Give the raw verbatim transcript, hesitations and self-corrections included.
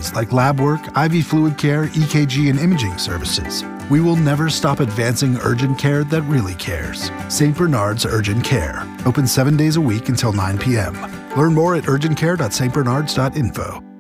services like lab work, I V fluid care, E K G, and imaging services. We will never stop advancing urgent care that really cares. Saint Bernard's Urgent Care. Open seven days a week until nine p.m. Learn more at urgent care dot s t bernards dot info.